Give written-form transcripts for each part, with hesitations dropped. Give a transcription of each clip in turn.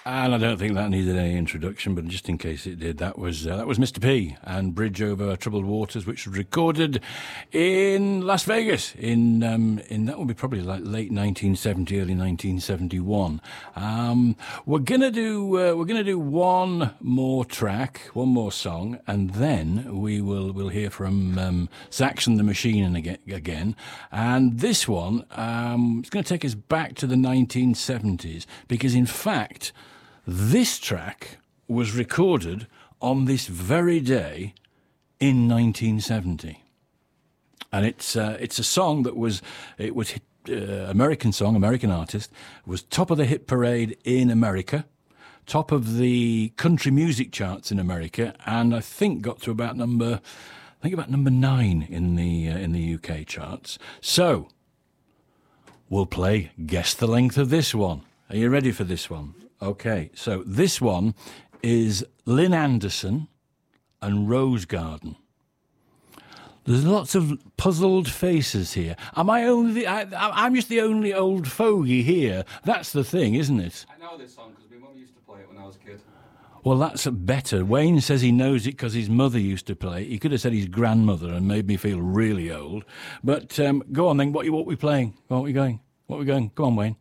And I don't think that needed any introduction, but just in case it did, that was Mr. P and Bridge Over Troubled Waters, which was recorded in Las Vegas in that would be probably like late 1970, early 1971. We're gonna do one more track, one more song, and then we'll hear from Saxon the Machine again. And this one it's going to take us back to the 1970s because, in fact, this track was recorded on this very day in 1970, and it's a song that was American song, American artist, was top of the hit parade in America, top of the country music charts in America, and I think got to about number 9 in the UK charts. So we'll play Guess the Length of This One. Are you ready for this one? Okay, so this one is Lynn Anderson and Rose Garden. There's lots of puzzled faces here. I'm just the only old fogey here. That's the thing, isn't it? I know this song because my mum used to play it when I was a kid. Well, that's better. Wayne says he knows it because his mother used to play it. He could have said his grandmother and made me feel really old. But go on then, what we playing? What are we going? Come on, Wayne.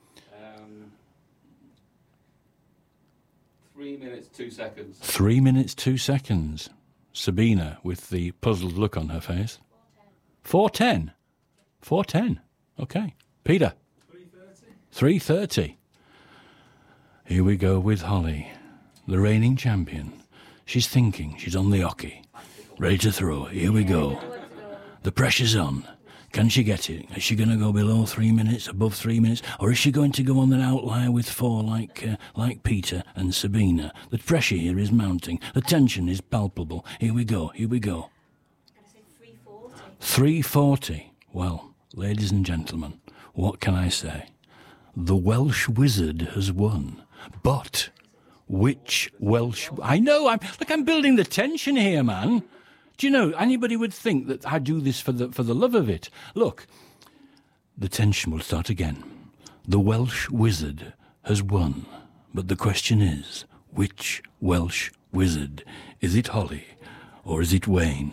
3 minutes, 2 seconds. 3 minutes, 2 seconds. Sabina with the puzzled look on her face. 4:10. 4:10. Okay. Peter. 3:30. Here we go with Holly, the reigning champion. She's thinking. She's on the hockey. Ready to throw. Here we go. The pressure's on. Can she get it? Is she going to go below 3 minutes, above 3 minutes? Or is she going to go on an outlier with 4 like Peter and Sabina? The pressure here is mounting. The tension is palpable. Here we go. I'm going to say 3:40. 3:40. Well, ladies and gentlemen, what can I say? The Welsh Wizard has won. But which Welsh... I know, I'm building the tension here, man. Do you know, anybody would think that I do this for the love of it. Look, the tension will start again. The Welsh Wizard has won. But the question is, which Welsh Wizard? Is it Holly or is it Wayne?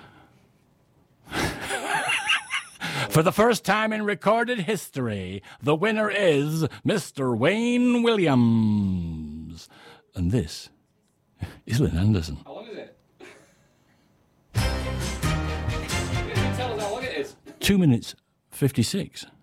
For the first time in recorded history, the winner is Mr. Wayne Williams. And this is Lynn Anderson. How long is it? Can you tell us how long it is? 2 minutes 56.